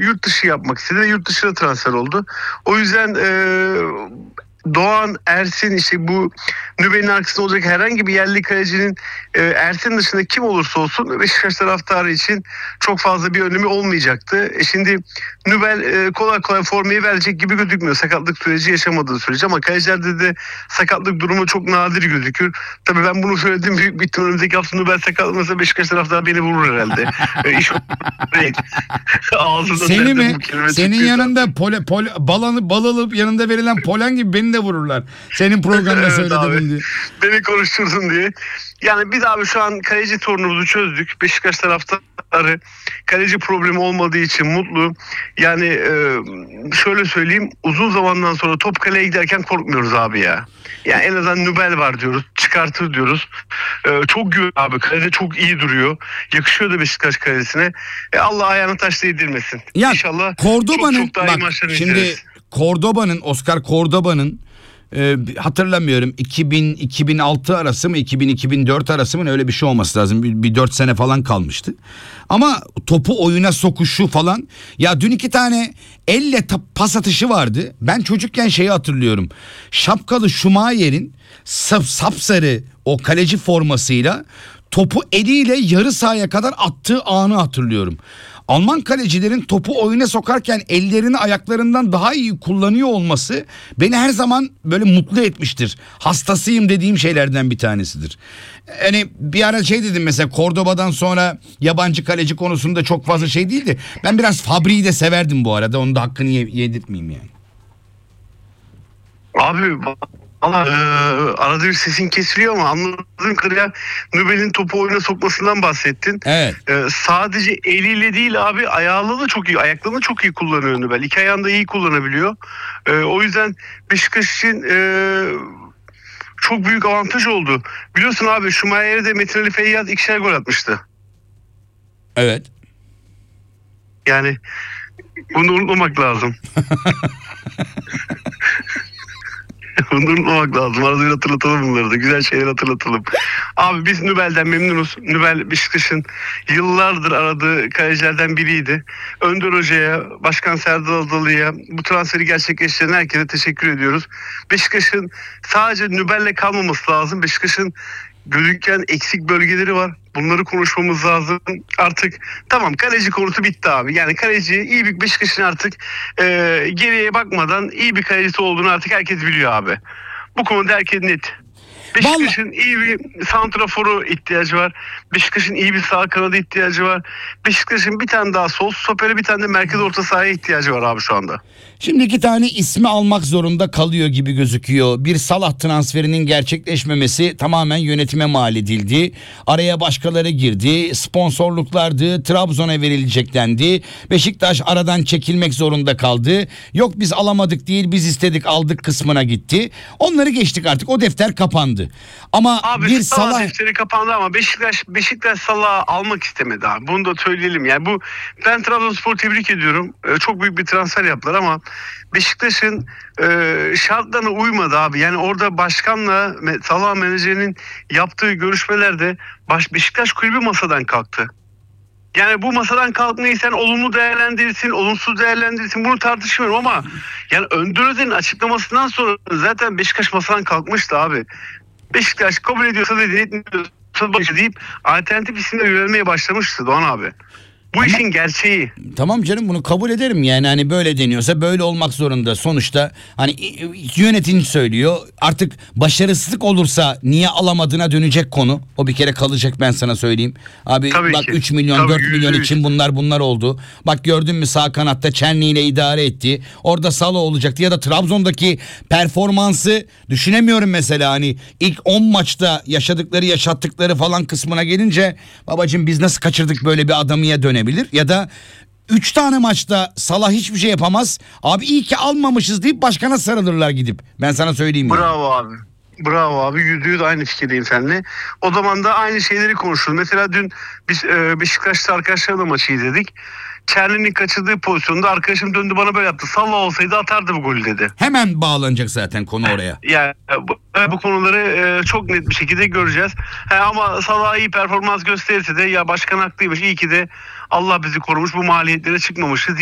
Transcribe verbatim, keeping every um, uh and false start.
yurt dışı yapmak istedi ve yurt dışına transfer oldu. O yüzden e, Doğan, Ersin, işte bu Nübel'in arkasında olacak herhangi bir yerli kalecinin e, Ersin dışında kim olursa olsun Beşiktaş taraftarı için çok fazla bir önemi olmayacaktı. E şimdi Nübel e, kolay kolay formayı verecek gibi gözükmüyor. Sakatlık süreci yaşamadığı sürece, ama kalecilerde de sakatlık durumu çok nadir gözükür. Tabii ben bunu söyledim, büyük bir ihtimal önümüzdeki hafta Nübel sakatlanırsa Beşiktaş taraftarı beni vurur herhalde. e, iş Seni mi? Senin yanında pole, pole, balanı, bal alıp yanında verilen polen gibi beni de vururlar. Senin programda evet, söyledim diye. Beni konuşturdun diye. Yani biz abi şu an kaleci sorunumuzu çözdük. Beşiktaş taraftarı kaleci problemi olmadığı için mutlu. Yani e, şöyle söyleyeyim, uzun zamandan sonra top kaleye giderken korkmuyoruz abi ya. Yani en azından Nübel var diyoruz. Çıkartır diyoruz. E, çok güven abi. Kalede çok iyi duruyor. Yakışıyor da Beşiktaş kalesine. E, Allah ayağını taş değdirmesin. Ya, İnşallah Cordoba'nın, çok, çok daha bak, iyi maçlarını şimdi izleriz. Cordoba'nın, Oscar Cordoba'nın e, hatırlamıyorum iki bin iki bin altı arası mı iki bin iki bin dört arası mı, öyle bir şey olması lazım. Bir, bir dört sene falan kalmıştı. Ama topu oyuna sokuşu falan. Ya dün iki tane elle pas atışı vardı. Ben çocukken şeyi hatırlıyorum. Şapkalı Schumacher'in sap, sapsarı o kaleci formasıyla topu eliyle yarı sahaya kadar attığı anı hatırlıyorum. Alman kalecilerin topu oyuna sokarken ellerini ayaklarından daha iyi kullanıyor olması beni her zaman böyle mutlu etmiştir. Hastasıyım dediğim şeylerden bir tanesidir. Hani bir ara şey dedim mesela, Cordoba'dan sonra yabancı kaleci konusunda çok fazla şey değildi. Ben biraz Fabri'yi de severdim bu arada, onun da hakkını yedirtmeyeyim yani. Abi valla e, arada bir sesin kesiliyor ama anladığım kadarıyla Nübel'in topu oyuna sokmasından bahsettin. Evet. E, sadece eliyle değil abi, ayağıyla da çok iyi, ayaklarını çok iyi kullanıyor Nübel. İki ayağını da iyi kullanabiliyor. E, o yüzden Beşiktaş için e, çok büyük avantaj oldu. Biliyorsun abi, Schumacher'e de Metin Ali Feyyaz ikişer gol atmıştı. Evet. Yani bunu unutmamak lazım. Bunu unutmamak lazım. Arada bir hatırlatalım bunları da. Güzel şeyler hatırlatalım. Abi biz Nübel'den memnunuz. Nübel Beşiktaş'ın yıllardır aradığı kalecilerden biriydi. Önder Hoca'ya, Başkan Serdar Adalı'ya, bu transferi gerçekleştiren herkese teşekkür ediyoruz. Beşiktaş'ın sadece Nübel'le kalmaması lazım. Beşiktaş'ın gözüken eksik bölgeleri var. Bunları konuşmamız lazım. Artık tamam, kaleci konusu bitti abi. Yani kaleci iyi bir, Beşiktaş'ın artık e, geriye bakmadan iyi bir kalecisi olduğunu artık herkes biliyor abi. Bu konuda herkes net. Beşiktaş'ın Vallahi... iyi bir santraforu ihtiyacı var. Beşiktaş'ın iyi bir sağ kanadı ihtiyacı var. Beşiktaş'ın bir tane daha sol stoperi, bir tane de merkez orta sahaya ihtiyacı var abi şu anda. Şimdi iki tane ismi almak zorunda kalıyor gibi gözüküyor. Bir, Salah transferinin gerçekleşmemesi tamamen yönetime mal edildi. Araya başkaları girdi. Sponsorluklardı. Trabzon'a verilecek dendi. Beşiktaş aradan çekilmek zorunda kaldı. Yok biz alamadık değil, biz istedik aldık kısmına gitti. Onları geçtik artık. O defter kapandı. Ama abi, bir Salah, Salah defteri kapandı ama Beşiktaş Beşiktaş Salah'ı almak istemedi abi. Bunu da söyleyelim. Yani bu, ben Trabzonspor'u tebrik ediyorum. Ee, çok büyük bir transfer yaptılar ama Beşiktaş'ın e, şartlarına uymadı abi. Yani orada başkanla Salah menajerinin yaptığı görüşmelerde baş, Beşiktaş kulübü masadan kalktı. Yani bu masadan kalkmayı sen olumlu değerlendirirsin, olumsuz değerlendirirsin, bunu tartışmıyorum ama yani Önder Özen'in açıklamasından sonra zaten Beşiktaş masadan kalkmıştı abi. Beşiktaş kabul ediyorsa dedi, etmiyorsa deyip alternatif isimle yönelmeye başlamıştı Doğan abi. Bu Ama, işin gerçeği. Tamam canım, bunu kabul ederim yani, hani böyle deniyorsa böyle olmak zorunda. Sonuçta hani yönetim söylüyor, artık başarısızlık olursa niye alamadığına dönecek konu. O bir kere kalacak, ben sana söyleyeyim. Abi Tabii bak ki. üç milyon Tabii, dört milyon için bunlar bunlar oldu. Bak gördün mü, sağ kanatta Çerni ile idare etti. Orada Salah olacaktı ya da Trabzon'daki performansı düşünemiyorum mesela, hani ilk on maçta yaşadıkları yaşattıkları falan kısmına gelince babacığım biz nasıl kaçırdık böyle bir adamıya dönebilir. Ya da üç tane maçta Salah hiçbir şey yapamaz. Abi iyi ki almamışız deyip başkana sarılırlar gidip. Ben sana söyleyeyim. Bravo yani. abi. Bravo abi. Yüzde yüz aynı fikirdeyim seninle. O zaman da aynı şeyleri konuşuruz. Mesela dün biz e, Beşiktaş'ta arkadaşlarla maçı izledik. Çerli'nin kaçırdığı pozisyonda arkadaşım döndü bana böyle yaptı. Salah olsaydı atardı bu golü dedi. Hemen bağlanacak zaten konu oraya. Yani bu, bu konuları e, çok net bir şekilde göreceğiz. He, ama Salah iyi performans gösterirse de ya başkan haklıymış, iyi ki de Allah bizi korumuş, bu maliyetlere çıkmamışız.